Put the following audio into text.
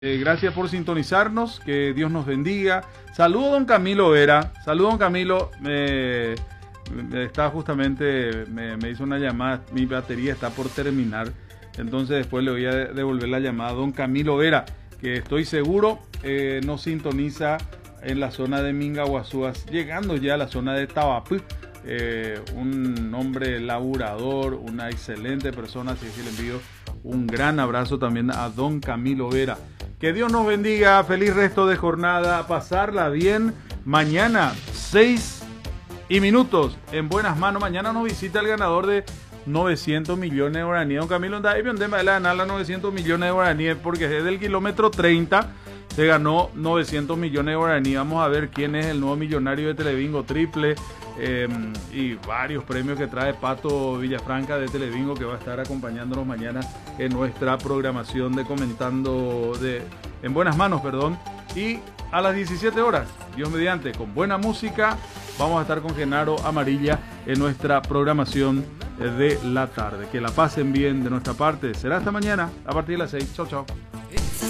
Gracias por sintonizarnos, que Dios nos bendiga. Saludo a don Camilo Vera. Saludo a don Camilo. Está justamente, me hizo una llamada, mi batería está por terminar. Entonces después le voy a devolver la llamada a don Camilo Vera, que estoy seguro nos sintoniza en la zona de Mingaguazúas, llegando ya a la zona de Tabapú. Un hombre laburador, una excelente persona, así que le envío un gran abrazo también a don Camilo Vera. Que Dios nos bendiga, feliz resto de jornada, pasarla bien. Mañana 6:00 en buenas manos. Mañana nos visita el ganador de 900 millones de guaraníes. Don Camilo anda ahí, de ganar las 900 millones de guaraníes, porque desde el kilómetro 30 se ganó 900 millones de guaraníes. Vamos a ver quién es el nuevo millonario de Telebingo Triple y varios premios que trae Pato Villafranca de Telebingo, que va a estar acompañándonos mañana en nuestra programación de Comentando en Buenas Manos, y a las 17 horas, Dios mediante, con buena música, vamos a estar con Genaro Amarilla en nuestra programación de la tarde. Que la pasen bien de nuestra parte. Será hasta mañana a partir de las 6. Chau, chau.